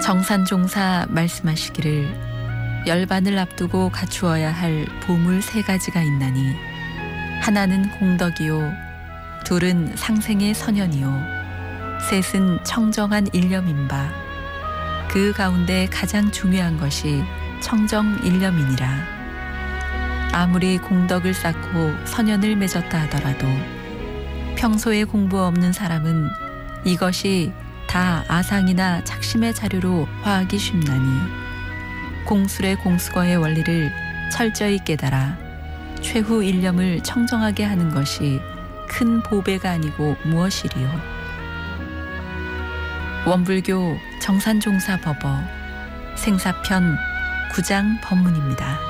정산종사 말씀하시기를 열반을 앞두고 갖추어야 할 보물 3가지가 있나니 하나는 공덕이요, 둘은 상생의 선연이요, 셋은 청정한 일념인바 그 가운데 가장 중요한 것이 청정일념이니라. 아무리 공덕을 쌓고 선연을 맺었다 하더라도 평소에 공부 없는 사람은 이것이 다 아상이나 착심의 자료로 화하기 쉽나니 공술의 공수거의 원리를 철저히 깨달아 최후 일념을 청정하게 하는 것이 큰 보배가 아니고 무엇이리요. 원불교 정산종사 법어 생사편 9장 법문입니다.